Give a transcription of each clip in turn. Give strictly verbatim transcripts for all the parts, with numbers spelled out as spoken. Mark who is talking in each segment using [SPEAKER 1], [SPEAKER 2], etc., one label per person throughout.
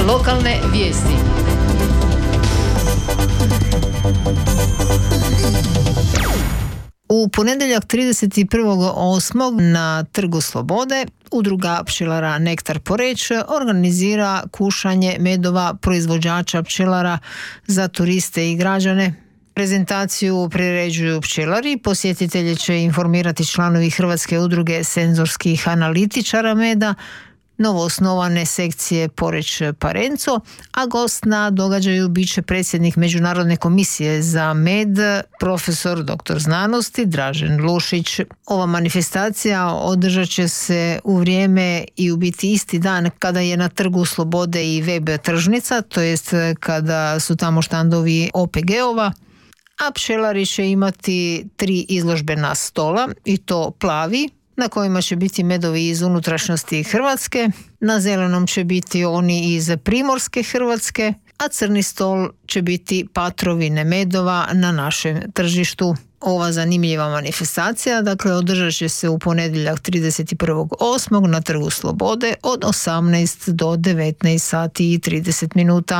[SPEAKER 1] Lokalne vijesti. U ponedjeljak trideset prvog osmog na Trgu Slobode Udruga pčelara Nektar Poreč organizira kušanje medova proizvođača pčelara za turiste i građane. Prezentaciju priređuju pčelari, posjetitelje će informirati članovi Hrvatske udruge senzorskih analitičara meda, novoosnovane sekcije Poreč Parenco, a gost na događaju bit će predsjednik Međunarodne komisije za med, profesor doktor znanosti Dražen Lušić. Ova manifestacija održat će se u vrijeme i u biti isti dan kada je na Trgu Slobode i web tržnica, to jest kada su tamo štandovi O P G-ova, a pčelari će imati tri izložbena stola, i to plavi, na kojima će biti medovi iz unutrašnjosti Hrvatske, na zelenom će biti oni iz primorske Hrvatske, a crni stol će biti patrovine medova na našem tržištu. Ova zanimljiva manifestacija, dakle, održat će se u ponedjeljak trideset prvog osmog na Trgu Slobode od osamnaest do devetnaest sati i trideset minuta.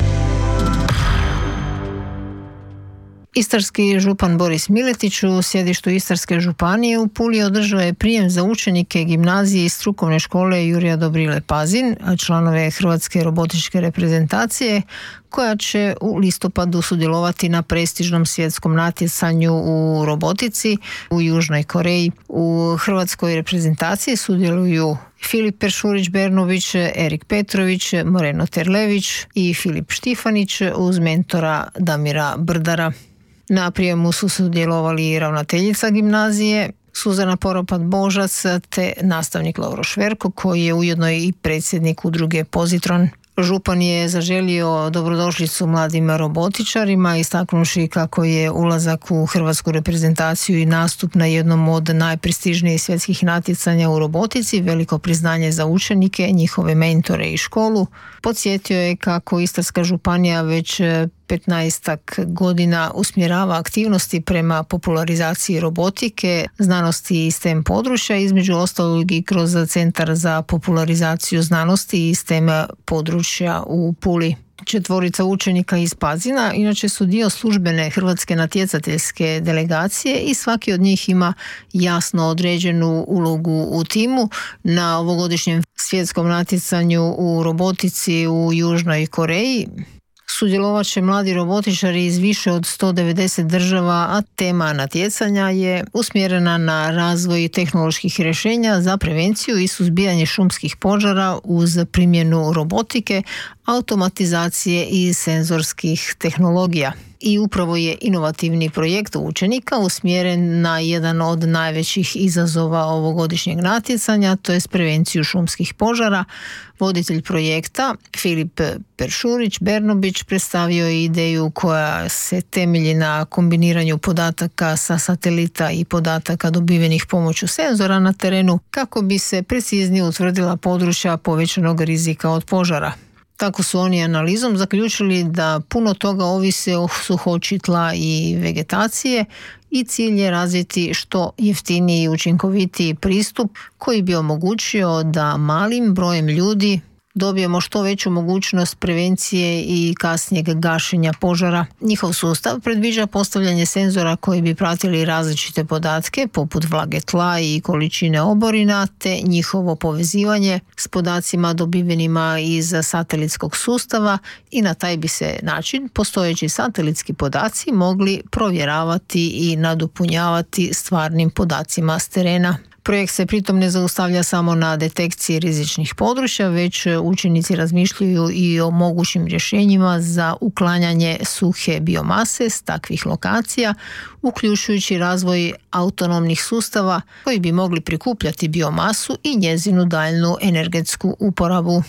[SPEAKER 1] Istarski župan Boris Miletić u sjedištu Istarske županije u Puli održao je prijem za učenike gimnazije i strukovne škole Jurija Dobrile Pazin, a članove Hrvatske robotičke reprezentacije, koja će u listopadu sudjelovati na prestižnom svjetskom natjecanju u robotici u Južnoj Koreji. U Hrvatskoj reprezentaciji sudjeluju Filip Peršurić-Bernović, Erik Petrović, Moreno Terlević i Filip Štifanić uz mentora Damira Brdara. Na prijemu su sudjelovali ravnateljica gimnazije Suzana Poropat-Božac te nastavnik Lovro Šverko, koji je ujedno i predsjednik udruge Pozitron. Župan je zaželio dobrodošlicu mladim robotičarima, istaknuši kako je ulazak u hrvatsku reprezentaciju i nastup na jednom od najprestižnijih svjetskih natjecanja u robotici veliko priznanje za učenike, njihove mentore i školu. Podsjetio je kako Istarska županija već petnaestak godina usmjerava aktivnosti prema popularizaciji robotike, znanosti i STEM područja, između ostalog i kroz Centar za popularizaciju znanosti i STEM područja u Puli. Četvorica učenika iz Pazina inače su dio službene hrvatske natjecateljske delegacije i svaki od njih ima jasno određenu ulogu u timu. Na ovogodišnjem svjetskom natjecanju u robotici u Južnoj Koreji sudjelovat će mladi robotičari iz više od sto devedeset država, a tema natjecanja je usmjerena na razvoj tehnoloških rješenja za prevenciju i suzbijanje šumskih požara uz primjenu robotike, automatizacije i senzorskih tehnologija. I upravo je inovativni projekt učenika usmjeren na jedan od najvećih izazova ovogodišnjeg natjecanja, to je prevenciju šumskih požara. Voditelj projekta Filip Peršurić-Bernović predstavio je ideju koja se temelji na kombiniranju podataka sa satelita i podataka dobivenih pomoću senzora na terenu kako bi se preciznije utvrdila područja povećanog rizika od požara. Tako su oni analizom zaključili da puno toga ovise o suhoći tla i vegetacije i cilj je razviti što jeftiniji i učinkovitiji pristup koji bi omogućio da malim brojem ljudi dobijemo što veću mogućnost prevencije i kasnijeg gašenja požara. Njihov sustav predviđa postavljanje senzora koji bi pratili različite podatke poput vlage tla i količine oborina te njihovo povezivanje s podacima dobivenima iz satelitskog sustava i na taj bi se način postojeći satelitski podaci mogli provjeravati i nadopunjavati stvarnim podacima s terena. Projekt se pritom ne zaustavlja samo na detekciji rizičnih područja, već učenici razmišljaju i o mogućim rješenjima za uklanjanje suhe biomase s takvih lokacija, uključujući razvoj autonomnih sustava koji bi mogli prikupljati biomasu i njezinu daljnju energetsku uporabu.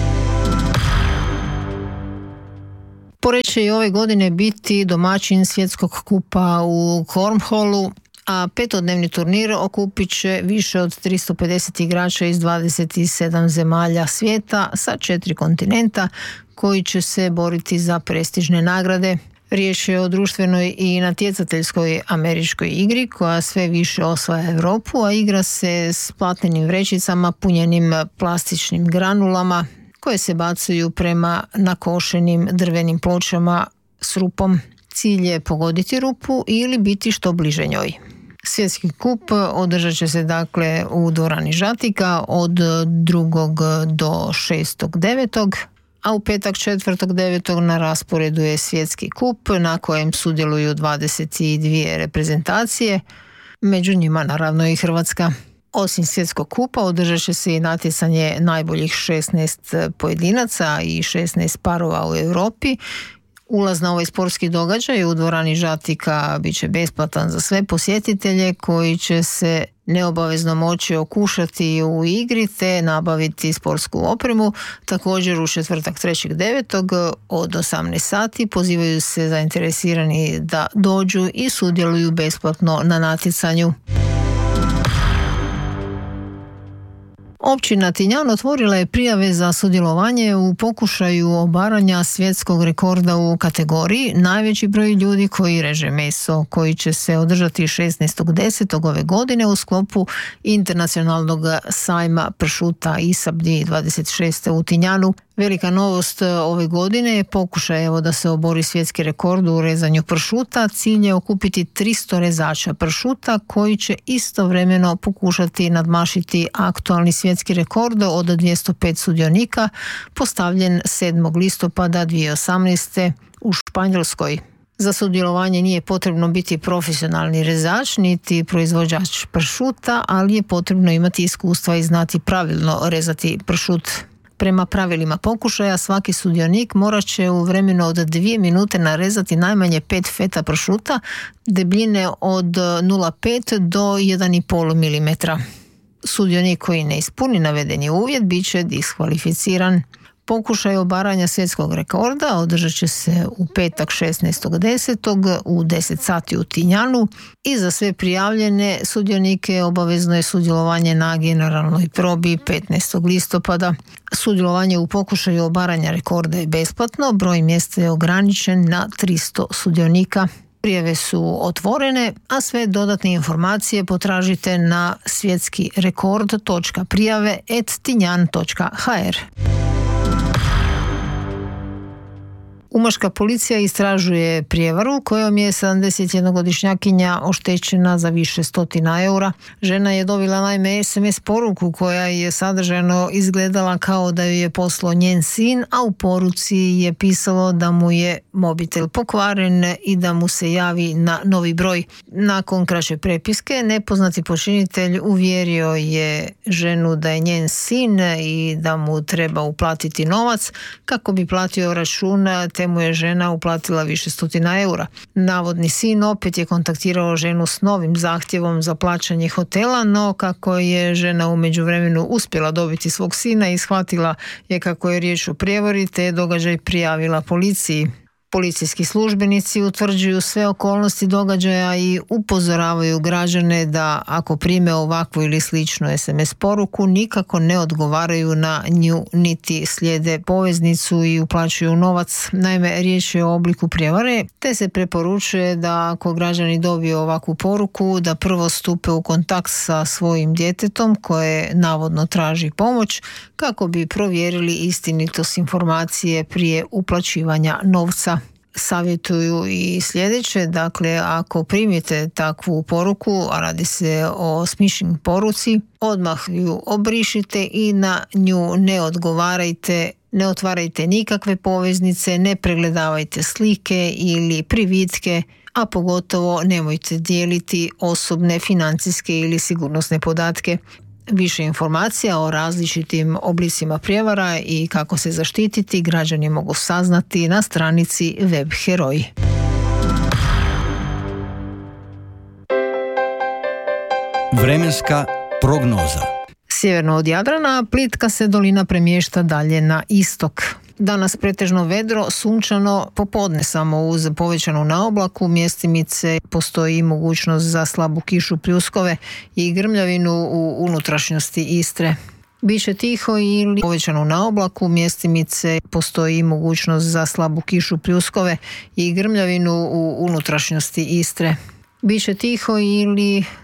[SPEAKER 1] Poreč će i ove godine biti domaćin svjetskog kupa u kornholu, a petodnevni turnir okupit će više od tristo pedeset igrača iz dvadeset sedam zemalja svijeta sa četiri kontinenta koji će se boriti za prestižne nagrade. Riječ je o društvenoj i natjecateljskoj američkoj igri koja sve više osvaja Europu, a igra se s platnenim vrećicama punjenim plastičnim granulama koje se bacaju prema nakošenim drvenim pločama s rupom. Cilj je pogoditi rupu ili biti što bliže njoj. Svjetski kup održat će se dakle u dvorani Žatika od drugog do šestog devetog a u petak četvrtog devetog na rasporedu je svjetski kup na kojem sudjeluju dvadeset dvije reprezentacije, među njima naravno i Hrvatska. Osim svjetskog kupa održat će se i natjecanje najboljih šesnaest pojedinaca i šesnaest parova u Europi. Ulaz na ovaj sportski događaj u dvorani Žatika bit će besplatan za sve posjetitelje koji će se neobavezno moći okušati u igri te nabaviti sportsku opremu. Također u četvrtak trećeg devetog od osamnaest sati pozivaju se zainteresirani da dođu i sudjeluju besplatno na natjecanju. Općina Tinjan otvorila je prijave za sudjelovanje u pokušaju obaranja svjetskog rekorda u kategoriji najveći broj ljudi koji reže meso, koji će se održati šesnaestog desetog ove godine u sklopu internacionalnog sajma pršuta I S A B dvije tisuće dvadeset šeste u Tinjanu. Velika novost ove godine je pokušaj evo da se obori svjetski rekord u rezanju pršuta. Cilj je okupiti tristo rezača pršuta koji će istovremeno pokušati nadmašiti aktualni svjetski rekord od dvjesto pet sudionika postavljen sedmog listopada dvije tisuće osamnaeste u Španjolskoj. Za sudjelovanje nije potrebno biti profesionalni rezač niti proizvođač pršuta, ali je potrebno imati iskustva i znati pravilno rezati pršut. Prema pravilima pokušaja, svaki sudionik morat će u vremenu od dvije minute narezati najmanje pet feta pršuta debljine od nula zarez pet do jedan zarez pet milimetra. Sudionik koji ne ispuni navedeni uvjet bit će diskvalificiran. Pokušaj obaranja svjetskog rekorda održat će se u petak šesnaestog desetog u deset sati u Tinjanu i za sve prijavljene sudionike obavezno je sudjelovanje na generalnoj probi petnaestog listopada. Sudjelovanje u pokušaju obaranja rekorda je besplatno, broj mjesta je ograničen na tristo sudionika. Prijave su otvorene, a sve dodatne informacije potražite na svjetski rekord točka prijave at tinjan točka ha er. Umaška policija istražuje prijevaru kojom je sedamdesetjednogodišnjakinja oštećena za više stotina eura. Žena je dobila naime es em es poruku koja je sadržajno izgledala kao da ju je poslao njen sin, a u poruci je pisalo da mu je mobitel pokvaren i da mu se javi na novi broj. Nakon kraće prepiske, nepoznati počinitelj uvjerio je ženu da je njen sin i da mu treba uplatiti novac kako bi platio račun, te mu je žena uplatila više stotina eura. Navodni sin opet je kontaktirao ženu s novim zahtjevom za plaćanje hotela, no kako je žena u međuvremenu uspjela dobiti svog sina i shvatila je kako je riječ o prijevari, te je događaj prijavila policiji. Policijski službenici utvrđuju sve okolnosti događaja i upozoravaju građane da ako prime ovakvu ili sličnu es em es poruku nikako ne odgovaraju na nju niti slijede poveznicu i uplaćuju novac. Naime, riječ je o obliku prijevare, te se preporučuje da ako građani dobiju ovakvu poruku da prvo stupe u kontakt sa svojim djetetom koje navodno traži pomoć kako bi provjerili istinitost informacije prije uplaćivanja novca. Savjetuju i sljedeće, dakle ako primite takvu poruku, a radi se o smishing poruci, odmah ju obrišite i na nju ne odgovarajte, ne otvarajte nikakve poveznice, ne pregledavajte slike ili privitke, a pogotovo nemojte dijeliti osobne, financijske ili sigurnosne podatke. Više informacija o različitim oblicima prijevara i kako se zaštititi građani mogu saznati na stranici Web Heroj.
[SPEAKER 2] Vremenska prognoza.
[SPEAKER 1] Sjeverno od Jadrana plitka se dolina premješta dalje na istok. Danas pretežno vedro, sunčano, popodne samo uz povećanu naoblaku, mjestimice postoji mogućnost za slabu kišu, pljuskove i grmljavinu u unutrašnjosti Istre. Biće tiho ili povećanu naoblaku, mjestimice postoji mogućnost za slabu kišu, pljuskove i grmljavinu u unutrašnjosti Istre. Biće tiho ili